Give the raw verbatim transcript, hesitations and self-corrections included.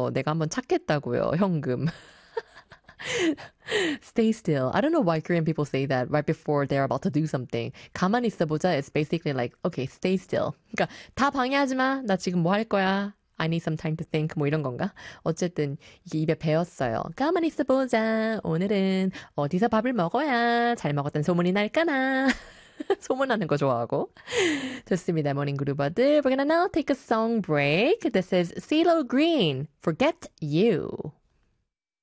거 내가 한번 찾겠다고요. 현금. Stay still. I don't know why Korean people say that right before they're about to do something. 가만히 있어보자. It's basically like, okay, stay still. 그러니까 다 방해하지 마. 나 지금 뭐 할 거야. I need some time to think. 뭐 이런 건가? 어쨌든 이게 입에 배었어요. 가만히 있어보자. 오늘은 어디서 밥을 먹어야 잘 먹었던 소문이 날까나. 소문나는 거 좋아하고. 좋습니다. 모닝 그루버들. We're gonna now take a song break. This is CeeLo Green, Forget You.